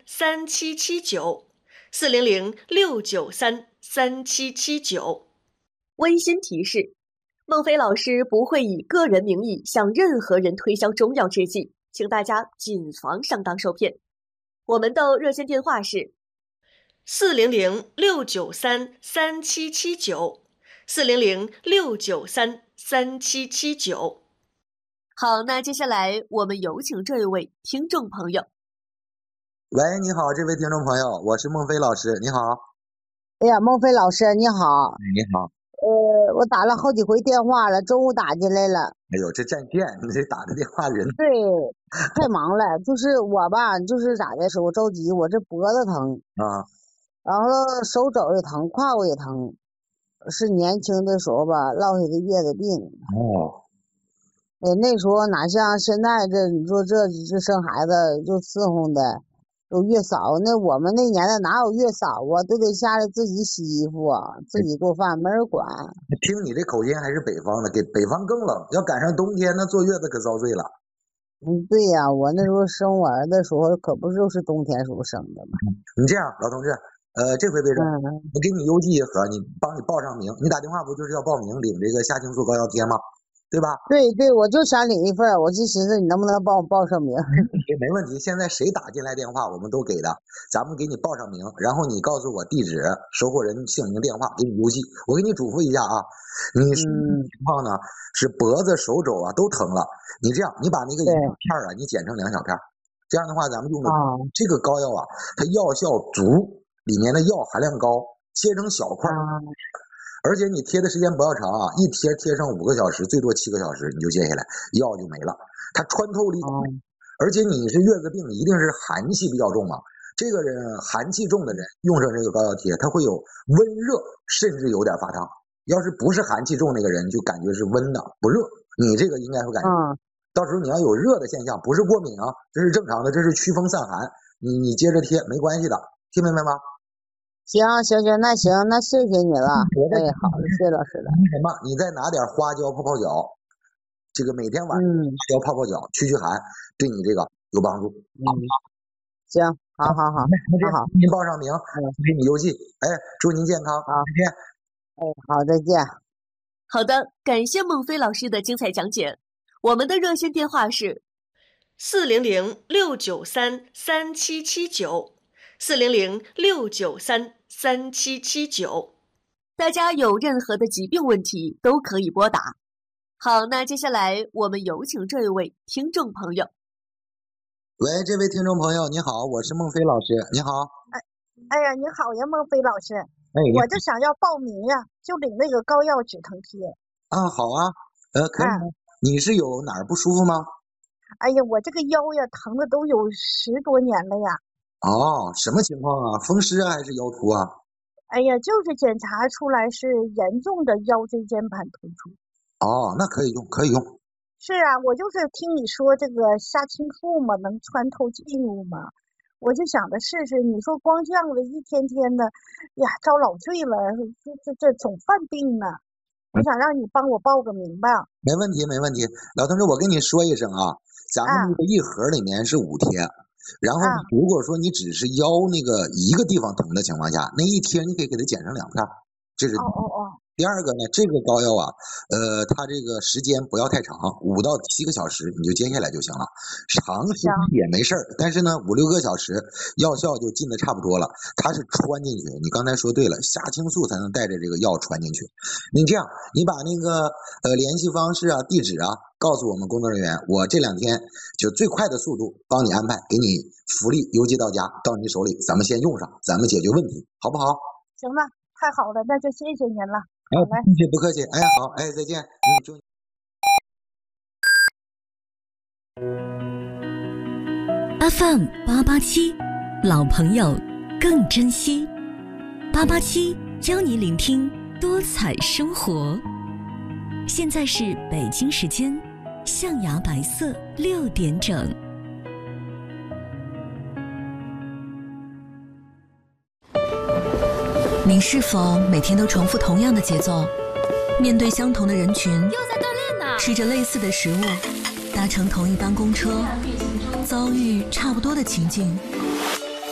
，400-693-3779，400-693-3779。温馨提示：孟非老师不会以个人名义向任何人推销中药制剂，请大家谨防上当受骗。我们的热线电话是400-693-3779，400-693-3779。好，那接下来我们有请这一位听众朋友。 喂，你好，这位听众朋友，我是孟非老师，你好。 哎呀，孟非老师你好。 你好。 我打了好几回电话了，中午打进来了。 哎呦，这占线，你这打的电话人。 对，太忙了。就是我吧，就是咋的，手着急，我这脖子疼啊， 然后手肘也疼，胯骨也疼，是年轻的时候吧落下的月子病。 哦。 那时候哪像现在这，你说这生孩子就伺候的。有月嫂，那我们那年代哪有月嫂啊？都得下来自己洗衣服啊，自己做饭，没人管。 听你这口音还是北方的，给北方更冷，要赶上冬天，那坐月子可遭罪了。 对呀，我那时候生我儿子的时候，可不就是冬天时候生的吗？ 你这样，老同志，这回别整，我给你邮寄一盒，帮你报上名。你打电话不就是要报名领这个虾青素膏药贴吗？对吧？ 对，我就想领一份，我就寻思你能不能帮我报上名。 没问题，现在谁打进来电话我们都给的，咱们给你报上名，然后你告诉我地址、收货人姓名、电话，给你邮寄。我给你嘱咐一下啊，你情况呢是脖子、手肘啊都疼了，你这样，你把那个一小片啊，你剪成2小片，这样的话咱们用的这个膏药啊，它药效足，里面的药含量高，切成小块。而且你贴的时间不要长啊，一贴上5个小时，最多7个小时你就揭下来，药就没了。它穿透力快，而且你是月子病，一定是寒气比较重嘛。这个人寒气重的人用上这个膏药贴，它会有温热，甚至有点发烫。要是不是寒气重那个人，就感觉是温的不热。你这个应该会感觉，到时候你要有热的现象，不是过敏啊，这是正常的，这是驱风散寒。你接着贴没关系的，听明白吗？ 行，那行，那谢谢你了。哎，好的，谢谢老师了。 什么？你再拿点花椒泡脚，这个每天晚上花椒泡脚，驱寒，对你这个有帮助。 行，好。 您报上名，给你邮寄。哎，祝您健康。 好， 再见。 好，再见。 好的，感谢孟非老师的精彩讲解。我们的热线电话是400-693-3779，400-693-3779。大家有任何的疾病问题都可以拨打。好，那接下来我们有请这一位听众朋友。 喂，这位听众朋友，你好，我是孟非老师，你好。 哎呀，你好呀，孟非老师。我就想要报名呀，就领那个膏药止疼贴。 啊，好啊，可以。你是有哪儿不舒服吗？ 哎呀，我这个腰呀疼的都有10多年了呀。 哦，什么情况啊？风湿啊还是腰突啊？ 哎呀，就是检查出来是严重的腰椎间盘突出。 哦，那可以用。 是啊，我就是听你说这个虾青素嘛，能穿透经络嘛，我就想着试试。你说光这样的一天天的，呀，遭老罪了，这总犯病呢。我想让你帮我报个名吧。 没问题。老同志，我跟你说一声啊，咱们那个一盒里面是5贴，然后如果说你只是腰那个一个地方疼的情况下，那一贴你可以给它剪成2片，这是第二个呢，这个膏药啊，它这个时间不要太长，5到7个小时你就接下来就行了，长时间也没事儿，但是呢5、6个小时药效就进的差不多了。它是穿进去，你刚才说对了，虾青素才能带着这个药穿进去。你这样，你把那个联系方式啊、地址啊告诉我们工作人员，我这2天就最快的速度帮你安排，给你福利邮寄到家，到你手里，咱们先用上，咱们解决问题，好不好？ 行了，太好了，那就谢谢您了。 不客气。哎，好，哎，再见。 FM 887，老朋友更珍惜。887教你聆听多彩生活。现在是北京时间象牙白色6点整。你是否每天都重复同样的节奏，面对相同的人群， 又在锻炼呢？ 吃着类似的食物，搭乘同一班公车，遭遇差不多的情境？